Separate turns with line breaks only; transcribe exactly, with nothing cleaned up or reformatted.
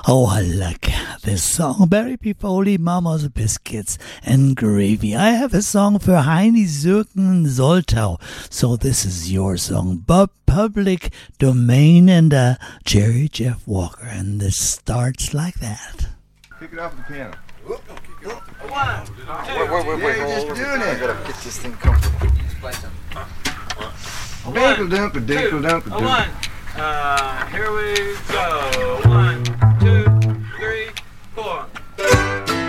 Oh, I like this song. Barry P. Foley, Mama's Biscuits and Gravy. I have a song for Heini Zürken Soltau. So this is your song, Bub Public Domain, and uh, Jerry Jeff Walker. And this starts like that.
Kick it off the piano.
Whoop, don't kick it off the
One,
piano.
two,
Wait, wait, wait, wait. You're just doing it.
I gotta get this thing comfortable.
Dinkle dump, dinkle dump,
a one. Uh, here we go. One.